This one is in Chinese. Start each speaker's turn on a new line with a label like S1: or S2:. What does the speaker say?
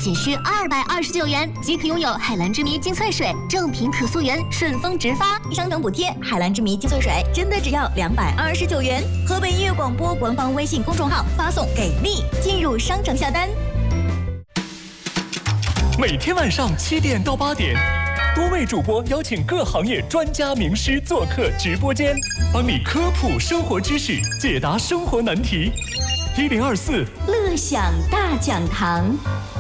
S1: 仅需229元即可拥有海蓝之谜精粹水，正品可溯源，顺丰直发，
S2: 商城补贴。海蓝之谜精粹水真的只要229元。河北音乐广播官方微信公众号发送“给力”进入商城下单。
S3: 每天晚上7点到8点，多位主播邀请各行业专家名师做客直播间，帮你科普生活知识，解答生活难题。1024
S2: 乐享大讲堂。